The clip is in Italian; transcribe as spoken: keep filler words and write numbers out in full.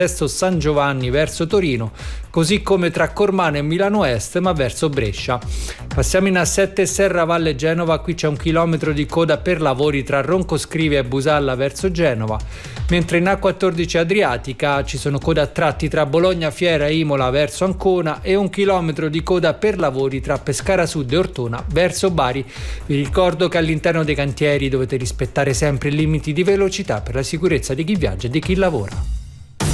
Sesto San Giovanni verso Torino, così come tra Cormano e Milano Est, ma verso Brescia. Passiamo in A sette Serra Valle Genova, qui c'è un chilometro di coda per lavori tra Roncoscrivia e Busalla verso Genova, mentre in A quattordici Adriatica ci sono code a tratti tra Bologna, Fiera e Imola verso Ancona e un chilometro di coda per lavori tra Pescara Sud e Ortona verso Bari. Vi ricordo che all'interno dei cantieri dovete rispettare sempre i limiti di velocità per la sicurezza di chi viaggia e di chi lavora.